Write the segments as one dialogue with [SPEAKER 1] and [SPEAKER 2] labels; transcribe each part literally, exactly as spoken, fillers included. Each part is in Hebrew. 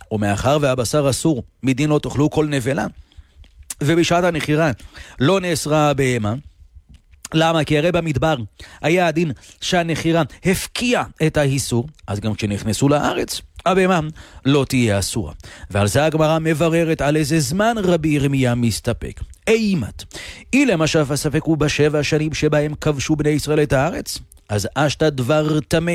[SPEAKER 1] ומאחר והבשר אסור, מדין לא תאכלו כל נבלה, ובשעת הנחירה לא נאסרה הבהמה. למה? כי הרי במדבר היה הדין שהנחירה הפקיע את האיסור, אז גם כשנכנסו לארץ, הבהמה לא תהיה אסורה. ועל זה הגמרא מבררת על איזה זמן רבי ירמיה מסתפק. אימת, אילמה שאף הספק הוא בשבע השנים שבהם כבשו בני ישראל את הארץ, אז אשתא דבר טמא.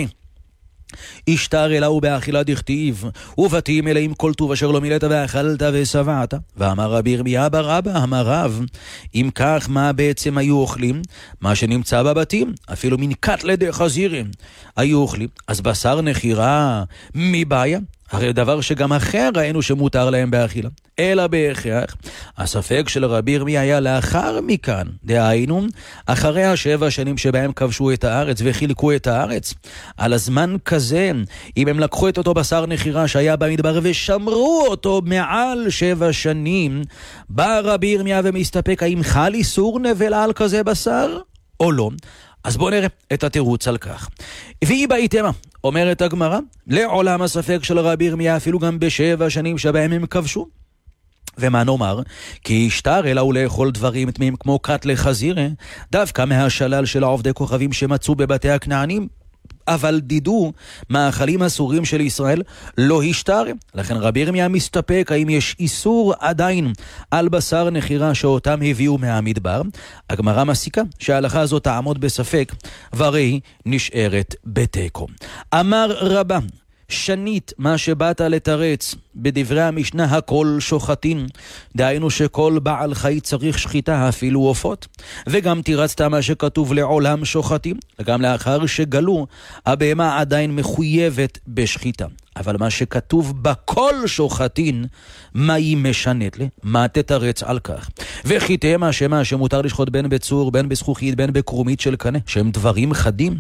[SPEAKER 1] השתר אליהו באכילה דכתיב, ובתים אליהם כל טוב אשר לא מילאת ואכלת ושבעת. ואמר רבי ירמיה בר אבא, אמר רב, אם כך מה בעצם היו אוכלים? מה שנמצא בבתים, אפילו מן קטלה דחזירים היו אוכלים. אז בשר נחירה מבעיה? הרי דבר שגם אחר ראינו שמותר להם באכילה. אלא בהכרח, הספק של רבי ירמיה היה לאחר מכאן, דהיינו, אחרי השבע שנים שבהם כבשו את הארץ וחילקו את הארץ. על הזמן כזה, אם הם לקחו את אותו בשר נחירה שהיה במדבר ושמרו אותו מעל שבע שנים, בא רבי ירמיה ומסתפק האם חל איסור נבלה על כזה בשר או לא. אז בואו נראה את התירוץ על כך. והיא בהיתמה, אומרת הגמרא, לעולם הספק של רבי ירמיה אפילו גם בשבע שנים שבהם הם כבשו. ומה נאמר? כי השתר אלא הוא לאכול דברים תמימים כמו קטלה חזירה, דווקא מהשלל של העובדי כוכבים שמצאו בבתי הכנענים, אבל דידו מאכלים אסורים של ישראל לא השתר. לכן רבי ירמיה מסתפק האם יש איסור עדיין על בשר נחירה שאותם הביאו מהמדבר. הגמרא מסיקה שההלכה הזאת תעמוד בספק והרי נשארת בתיקו. אמר רבא, שנית מה שבאת לתרץ בדברי המשנה הכל שוחטין, דהיינו שכל בעל חי צריך שחיטה אפילו עופות, וגם תירצת מה שכתוב לעולם שוחטים, וגם לאחר שגלו הבהמה עדיין מחויבת בשחיטה. אבל מה שכתוב בכל שוחטין, מה היא משנת לי? מה תתרץ על כך? וחיטה מה שמה שמותר לשחוט בין בצור, בין בזכוכית, בין בקרומית של קנה, שהם דברים חדים,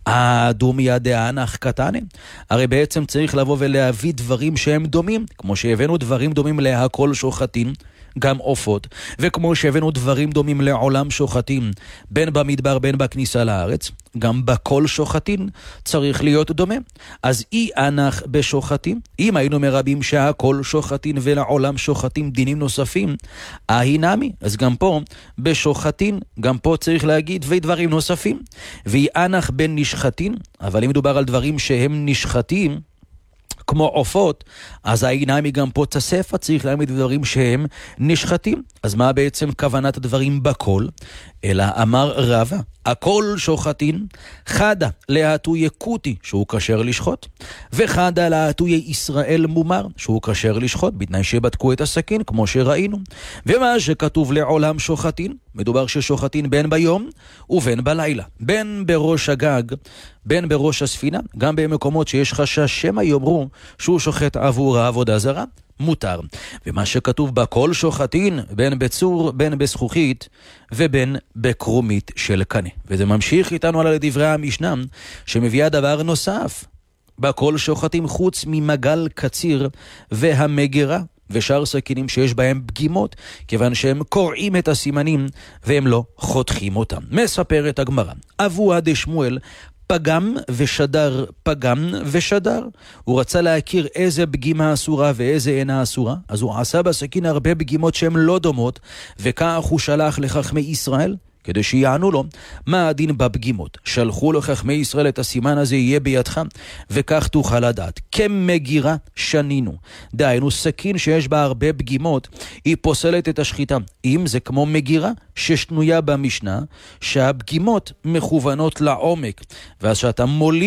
[SPEAKER 1] הדומיה דאנח קטנה. הרי בעצם צריך לבוא ולהביא דברים שהם דומים, כמו שהבאנו דברים דומים להכל שוחטין, גם עופות, וכמו שהבאנו דברים דומים לעולם שוחטים, בין במדבר בין בכניסה לארץ, גם בכל שוחטין צריך להיות דומה. אז אי אנח בשוחטים, אם היינו מרבים שהכל שוחטין ולעולם שוחטים דינים נוספים, אהי נמי, אז גם פה בשוחטין, גם פה צריך להגיד ודברים נוספים. ואי אנח בין נשחטין, אבל אם מדובר על דברים שהם נשחטים, כמו עופות, אז העיניים גם פה תספה, צריך להעמיד דברים שהם נשחטים. אז מה בעצם כוונת הדברים בכל? אלא אמר רבא, הכל שוחטין, חדה להטוי יקוטי, שהוא כשר לשחוט, וחדה להטוי ישראל מומר, שהוא כשר לשחוט, בתנאי שבדקו את הסכין, כמו שראינו. ומה שכתוב לעולם שוחטין, מדובר ששוחטין בין ביום ובין בלילה, בין בראש הגג, בין בראש הספינה, גם במקומות שיש חשש שמא יאמרו שהוא שוחט עבור העבודה זרה, מותר. ומה שכתוב בכל שוחטין, בין בצור, בין בזכוכית, ובין בקרומית של קנה. וזה ממשיך איתנו על דברי המשנה, שמביאה דבר נוסף. בכל שוחטים חוץ ממגל קציר והמגרה, ושאר סכינים שיש בהם פגימות, כיוון שהם קוראים את הסימנים, והם לא חותכים אותם. מספרת הגמרא, אבוה דשמואל, פגם ושדר, פגם ושדר. הוא רצה להכיר איזה פגימה אסורה ואיזה אינה אסורה, אז הוא עשה בסכין הרבה פגימות שהן לא דומות, וכך הוא שלח לחכמי ישראל, כדי שיענו לו מה הדין בפגימות. שלחו לחכמי ישראל את הסימן הזה יהיה בידך, וכך תוכל לדעת. כמגירה שנינו. דהיינו, סכין שיש בה הרבה פגימות, היא פוסלת את השחיטה. אם זה כמו מגירה ששנויה במשנה, שהפגימות מכוונות לעומק, ואז שאתה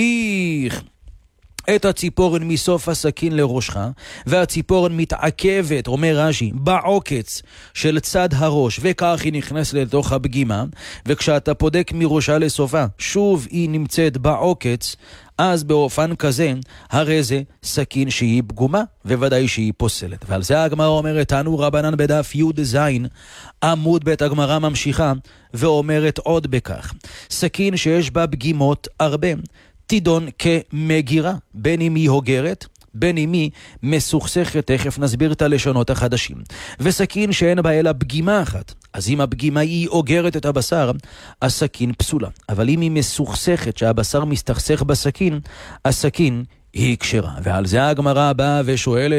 [SPEAKER 1] מוליך את הציפורן מסוף הסכין לראשך, והציפורן מתעכבת, אומר רש"י, בעוקץ של צד הראש, וכך היא נכנסת לתוך הפגימה, וכשאתה פודק מראשה לסופה, שוב היא נמצאת בעוקץ, אז באופן כזה, הרי זה סכין שהיא פגומה, וודאי שהיא פוסלת. ועל זה הגמרא אומרת, תנו רבנן בדף י' ז', עמוד בית הגמרא ממשיכה, ואומרת עוד בכך, סכין שיש בה פגימות הרבה, תידון כמגירה, בין אם היא הוגרת, בין אם היא מסוכסכת, תכף נסביר את הלשונות החדשים. וסכין שאין בה אלא פגימה אחת, אז אם הפגימה היא אוגרת את הבשר, הסכין פסולה. אבל אם היא מסוכסכת, שהבשר מסתכסך בסכין, הסכין היא כשרה. ועל זה הגמרא באה ושואלת,